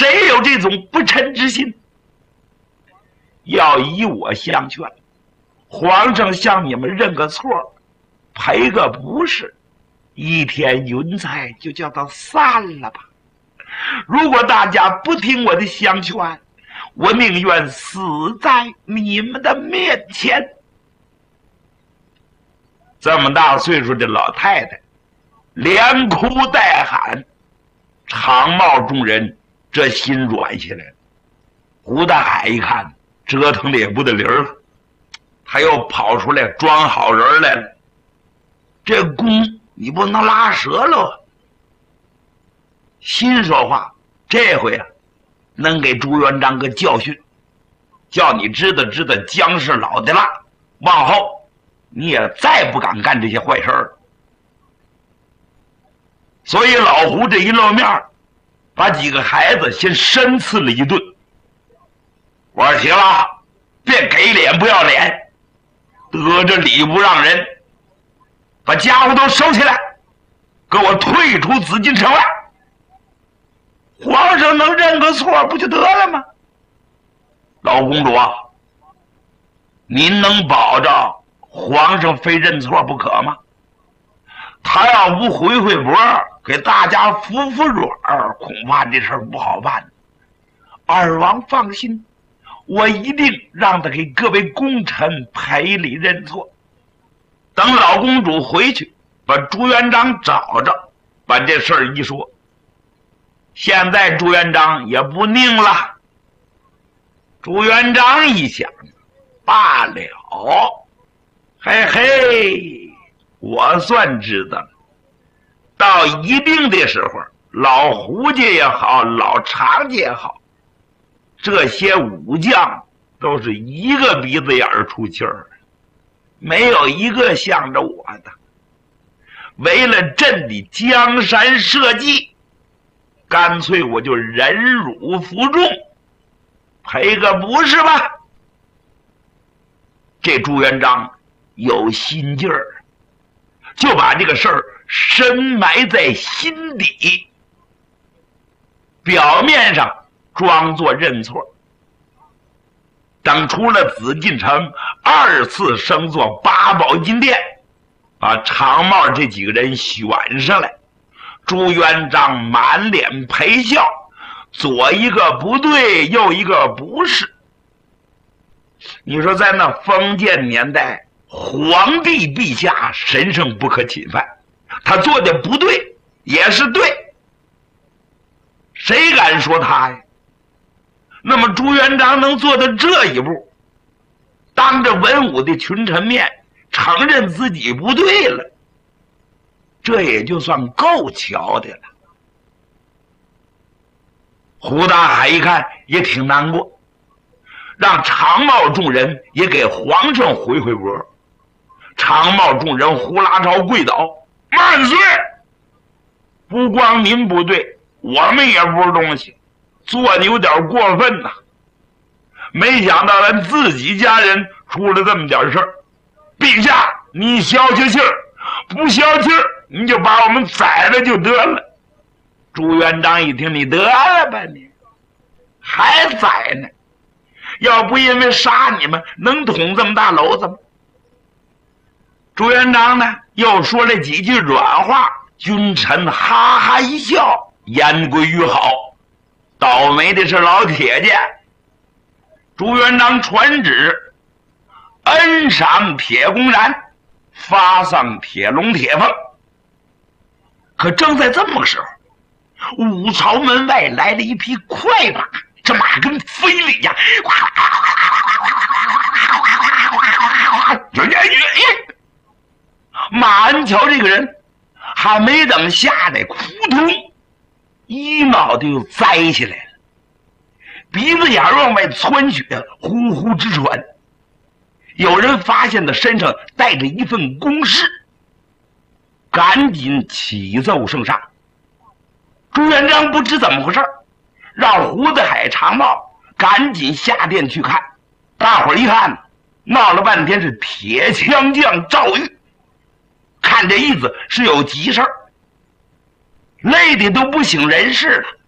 谁有这种不臣之心？要以我相劝，皇上向你们认个错，赔个不是，一天云彩就叫它散了吧。如果大家不听我的相劝，我宁愿死在你们的面前。这么大岁数的老太太连哭带喊，长帽众人这心软下来了。胡大海一看折腾的也不得灵了，他又跑出来装好人来了。这弓你不能拉折了。心说话，这回啊能给朱元璋个教训，叫你知道姜是老的了，往后你也再不敢干这些坏事了。所以老胡这一露面，把几个孩子先深刺了一顿。我说行了，别给脸不要脸，得着礼不让人，把家伙都收起来，给我退出紫禁城来。皇上能认个错不就得了吗？老公主啊，您能保证皇上非认错不可吗？他要不回回脖给大家服软，恐怕这事儿不好办。二王放心，我一定让他给各位功臣赔礼认错。等老公主回去，把朱元璋找着，把这事儿一说。现在朱元璋也不宁了。朱元璋一想，罢了，嘿嘿，我算知道了。到一定的时候，老胡家也好，老常家也好，这些武将都是一个鼻子眼儿出气儿，没有一个向着我的。为了朕的江山社稷，干脆我就忍辱负重，赔个不是吧。这朱元璋有心劲儿，就把这个事儿深埋在心底，表面上装作认错。等出了紫禁城，二次升做八宝金殿，把长帽这几个人选上来。朱元璋满脸陪笑，左一个不对，右一个不是。你说在那封建年代，皇帝陛下神圣不可侵犯，他做的不对也是对，谁敢说他呀？那么朱元璋能做到这一步，当着文武的群臣面承认自己不对了，这也就算够瞧的了。胡大海一看也挺难过，让长帽众人也给皇上回回脖。长帽众人呼啦朝跪倒，万岁！不光您不对，我们也不是东西，做的有点过分呐。没想到咱自己家人出了这么点事儿，陛下你消消气儿，不消气儿你就把我们宰了就得了。朱元璋一听，你得了吧你，还宰呢？要不因为杀你们，能捅这么大篓子吗？朱元璋呢，又说了几句软话，君臣哈哈一笑，言归于好。倒霉的是老铁家。朱元璋传旨，恩赏铁公然，发丧铁笼铁凤。可正在这么个时候，武朝门外来了一匹快马，这马跟飞了一样，马恩桥这个人还没等下来，扑通一脑袋就栽下来了，鼻子眼往外窜血，呼呼直喘。有人发现他身上带着一份公事，赶紧启奏圣上。朱元璋不知怎么回事，让胡子海长帽赶紧下殿去看。大伙儿一看，闹了半天是铁枪将赵玉，看这意思是有急事儿，累的都不省人事了。